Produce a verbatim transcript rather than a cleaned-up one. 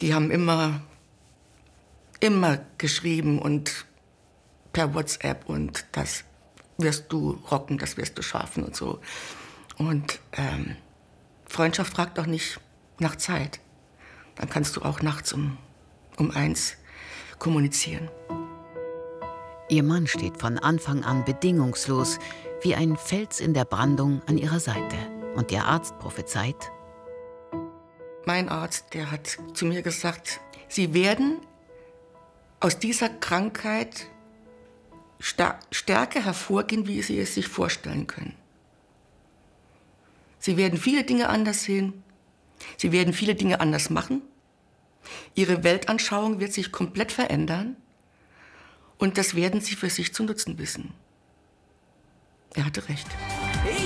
Die haben immer, immer geschrieben und per WhatsApp und das wirst du rocken, das wirst du schaffen und so. Und ähm, Freundschaft fragt auch nicht nach Zeit. Dann kannst du auch nachts um, um eins kommunizieren. Ihr Mann steht von Anfang an bedingungslos, wie ein Fels in der Brandung an ihrer Seite. Und ihr Arzt prophezeit: Mein Arzt, der hat zu mir gesagt, Sie werden aus dieser Krankheit stärker hervorgehen, wie Sie es sich vorstellen können. Sie werden viele Dinge anders sehen. Sie werden viele Dinge anders machen. Ihre Weltanschauung wird sich komplett verändern. Und das werden Sie für sich zu nutzen wissen. Er hatte recht.